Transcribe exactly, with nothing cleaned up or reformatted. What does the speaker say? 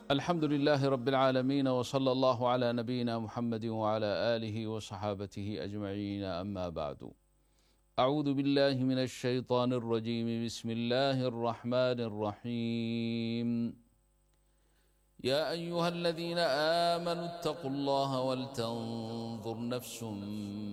الحمد لله رب العالمين، وصلى الله على نبينا محمد وعلى آله وصحابته أجمعين، أما بعد. أعوذ بالله من الشيطان الرجيم. بسم الله الرحمن الرحيم. يا أيها الذين آمنوا اتقوا الله ولتنظر نفس